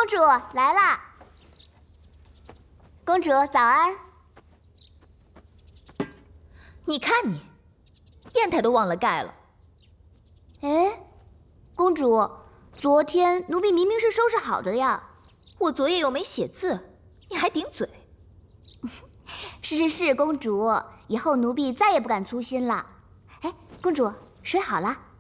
公主来啦！公主早安。 你看你，砚台都忘了盖了。 哎，公主，昨天奴婢明明是收拾好的呀。 我昨夜又没写字，你还顶嘴。 是，公主，以后奴婢再也不敢粗心了。哎，公主，水好了。